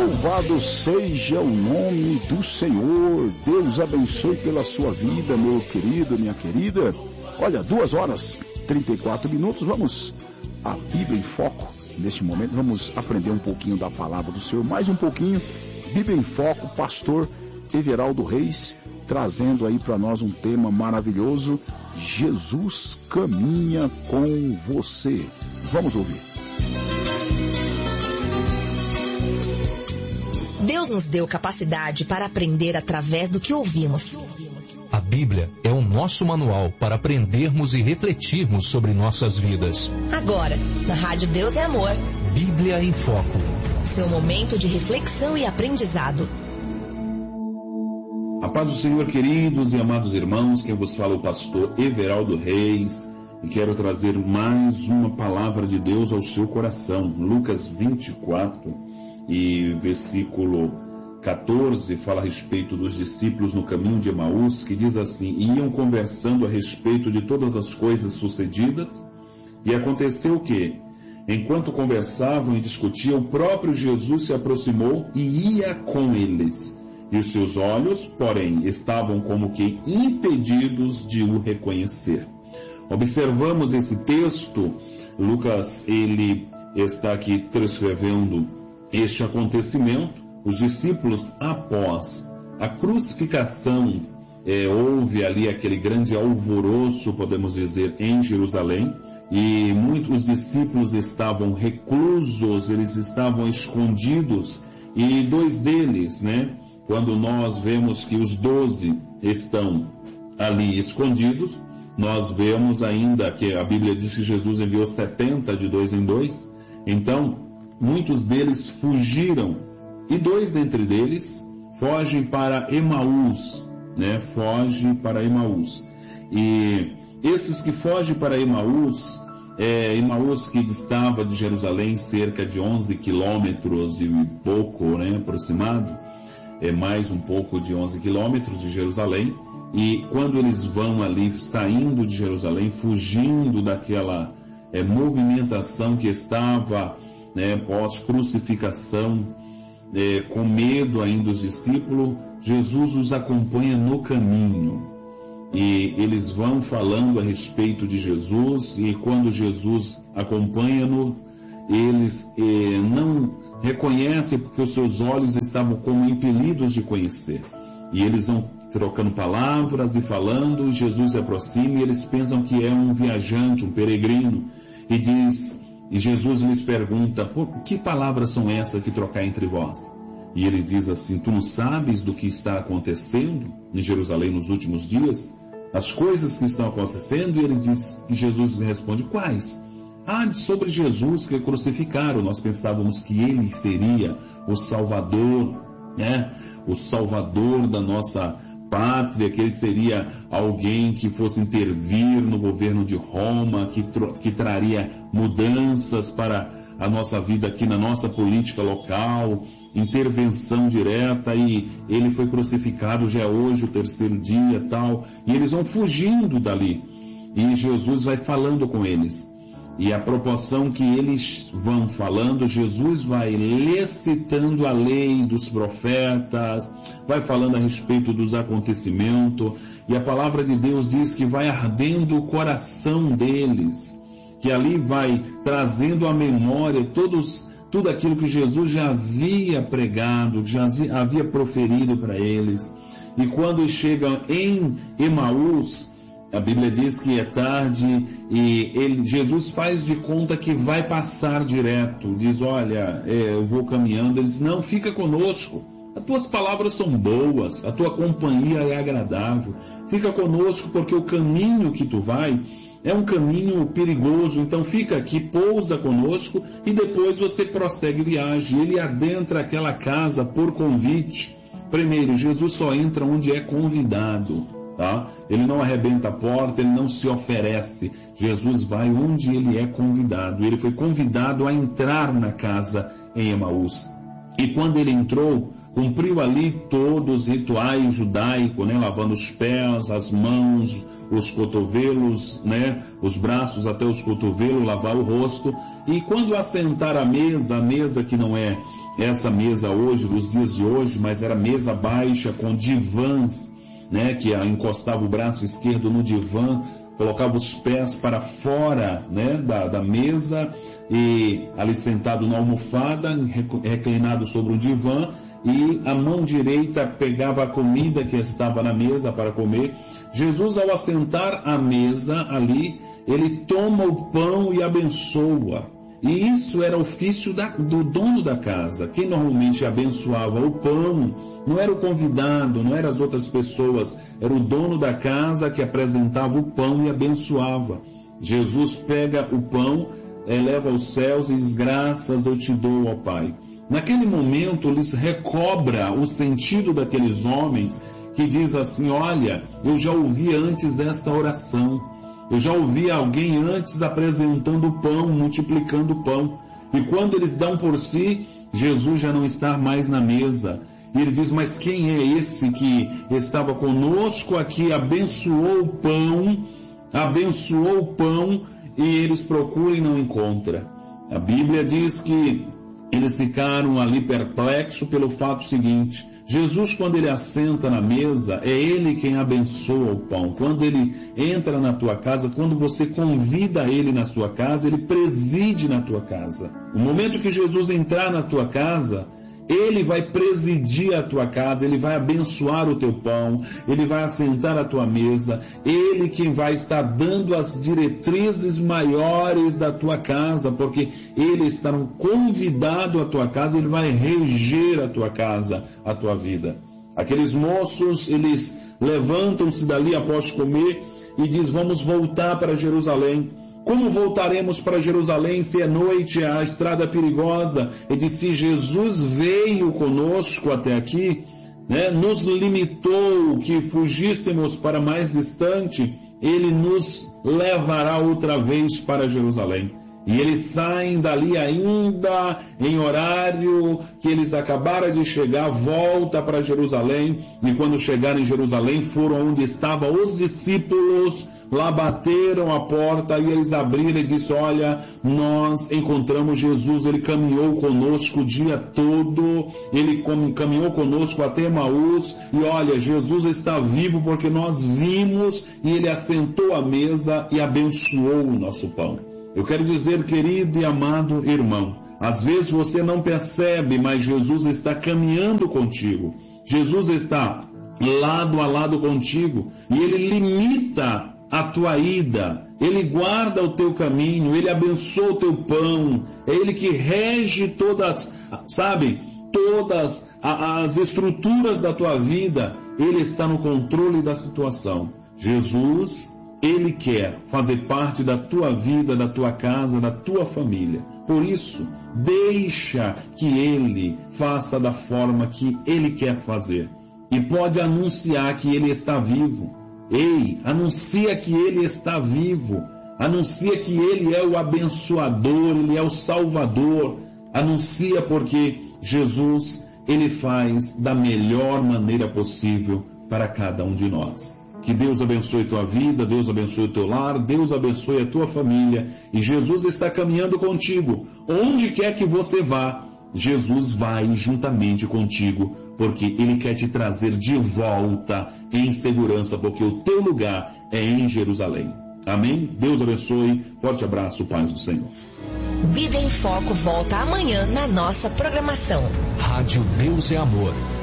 Louvado seja o nome do Senhor. Deus abençoe pela sua vida, meu querido, minha querida. Olha, 2h34. Vamos à Bíblia em Foco. Neste momento vamos aprender um pouquinho da palavra do Senhor, mais um pouquinho. Bíblia em Foco, pastor Everaldo Reis, trazendo aí para nós um tema maravilhoso: Jesus caminha com você. Vamos ouvir. Deus nos deu capacidade para aprender através do que ouvimos. A Bíblia é o nosso manual para aprendermos e refletirmos sobre nossas vidas. Agora, na Rádio Deus é Amor. Bíblia em Foco. Seu momento de reflexão e aprendizado. A paz do Senhor, queridos e amados irmãos, quem vos fala é o pastor Everaldo Reis, e quero trazer mais uma palavra de Deus ao seu coração. Lucas 24 e versículo 14 fala a respeito dos discípulos no caminho de Emaús, que diz assim: iam conversando a respeito de todas as coisas sucedidas, e aconteceu que, enquanto conversavam e discutiam, o próprio Jesus se aproximou e ia com eles. E os seus olhos, porém, estavam como que impedidos de o reconhecer. Observamos esse texto. Lucas, ele está aqui transcrevendo este acontecimento. Os discípulos, após a crucificação, houve ali aquele grande alvoroço, podemos dizer, em Jerusalém, e muitos discípulos estavam reclusos, eles estavam escondidos, e dois deles, quando nós vemos que os 12 estão ali escondidos, nós vemos ainda que a Bíblia diz que Jesus enviou 70 de 2 em 2, então muitos deles fugiram, e dois dentre eles fogem para Emaús, fogem para Emaús. E esses que fogem para Emaús, Emaús que distava de Jerusalém cerca de 11 quilômetros e pouco, aproximado, mais um pouco de 11 quilômetros de Jerusalém, e quando eles vão ali, saindo de Jerusalém, fugindo daquela movimentação que estava pós-crucificação, com medo ainda os discípulos, Jesus os acompanha no caminho, e eles vão falando a respeito de Jesus, e quando Jesus acompanha-no, eles não reconhecem, porque os seus olhos estavam como impelidos de conhecer, e eles vão trocando palavras e falando, e Jesus se aproxima, e eles pensam que é um viajante, um peregrino, e Jesus lhes pergunta: que palavras são essas que trocai entre vós? E ele diz assim: tu não sabes do que está acontecendo em Jerusalém nos últimos dias? As coisas que estão acontecendo? E Jesus responde: quais? Sobre Jesus que crucificaram. Nós pensávamos que ele seria o Salvador, o Salvador da nossa pátria, que ele seria alguém que fosse intervir no governo de Roma, que traria mudanças para a nossa vida aqui na nossa política local, intervenção direta, e ele foi crucificado, já é hoje o 3º dia, tal, e eles vão fugindo dali, e Jesus vai falando com eles. E a proporção que eles vão falando, Jesus vai recitando a lei dos profetas, vai falando a respeito dos acontecimentos, e a palavra de Deus diz que vai ardendo o coração deles, que ali vai trazendo à memória tudo aquilo que Jesus já havia pregado, já havia proferido para eles. E quando chegam em Emaús, a Bíblia diz que é tarde, e Jesus faz de conta que vai passar direto. Diz: olha, eu vou caminhando. Ele diz: não, fica conosco. As tuas palavras são boas, a tua companhia é agradável. Fica conosco, porque o caminho que tu vai é um caminho perigoso. Então fica aqui, pousa conosco, e depois você prossegue viagem. Ele adentra aquela casa por convite. Primeiro, Jesus só entra onde é convidado. Ele não arrebenta a porta, ele não se oferece. Jesus vai onde ele é convidado. Ele foi convidado a entrar na casa em Emaús. E quando ele entrou, cumpriu ali todos os rituais judaicos, né? Lavando os pés, as mãos, os cotovelos, né? Os braços até os cotovelos, lavar o rosto. E quando assentar à mesa, a mesa que não é essa mesa hoje, dos dias de hoje, mas era mesa baixa com divãs, né? Que encostava o braço esquerdo no divã, colocava os pés para fora, né, da mesa, e ali sentado na almofada, reclinado sobre o divã, e a mão direita pegava a comida que estava na mesa para comer. Jesus, ao assentar à mesa ali, ele toma o pão e abençoa. E isso era ofício do dono da casa. Quem normalmente abençoava o pão não era o convidado, não eram as outras pessoas, era o dono da casa que apresentava o pão e abençoava. Jesus pega o pão, eleva aos céus e diz: graças eu te dou, ó Pai. Naquele momento, lhes recobra o sentido daqueles homens que diz assim: olha, eu já ouvi antes esta oração. Eu já ouvi alguém antes apresentando o pão, multiplicando o pão. E quando eles dão por si, Jesus já não está mais na mesa. E ele diz: mas quem é esse que estava conosco aqui, abençoou o pão, e eles procuram e não encontram. A Bíblia diz que eles ficaram ali perplexos pelo fato seguinte: Jesus, quando ele assenta na mesa, é ele quem abençoa o pão. Quando ele entra na tua casa, quando você convida ele na sua casa, ele preside na tua casa. No momento que Jesus entrar na tua casa, ele vai presidir a tua casa, ele vai abençoar o teu pão, ele vai assentar a tua mesa, ele quem vai estar dando as diretrizes maiores da tua casa, porque ele está convidado à tua casa, ele vai reger a tua casa, a tua vida. Aqueles moços, eles levantam-se dali após comer e diz: vamos voltar para Jerusalém. Como voltaremos para Jerusalém se é noite, a estrada perigosa? Ele disse: se Jesus veio conosco até aqui, né, nos limitou que fugíssemos para mais distante, ele nos levará outra vez para Jerusalém. E eles saem dali ainda em horário que eles acabaram de chegar, volta para Jerusalém, e quando chegaram em Jerusalém foram onde estavam os discípulos, lá bateram a porta e eles abriram e disse: olha, nós encontramos Jesus, ele caminhou conosco o dia todo, ele caminhou conosco até Emaús, e olha, Jesus está vivo porque nós vimos, e ele assentou à mesa e abençoou o nosso pão. Eu quero dizer, querido e amado irmão, às vezes você não percebe, mas Jesus está caminhando contigo. Jesus está lado a lado contigo e ele limita a tua ida, ele guarda o teu caminho, ele abençoa o teu pão, é ele que rege todas, todas as estruturas da tua vida, ele está no controle da situação. Jesus, ele quer fazer parte da tua vida, da tua casa, da tua família. Por isso, deixa que ele faça da forma que ele quer fazer. E pode anunciar que ele está vivo. Ei, anuncia que ele está vivo. Anuncia que ele é o abençoador, ele é o salvador. Anuncia, porque Jesus, ele faz da melhor maneira possível para cada um de nós. Que Deus abençoe tua vida, Deus abençoe o teu lar, Deus abençoe a tua família. E Jesus está caminhando contigo. Onde quer que você vá, Jesus vai juntamente contigo, porque ele quer te trazer de volta em segurança, porque o teu lugar é em Jerusalém. Amém? Deus abençoe. Forte abraço, paz do Senhor. Vida em Foco volta amanhã na nossa programação. Rádio Deus é Amor.